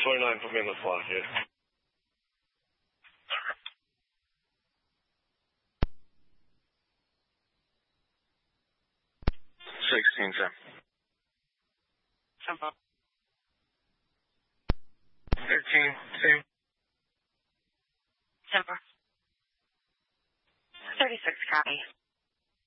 29 put me on the spot here. 16, sir. Tempo. 13, same. Tempo. 36, copy.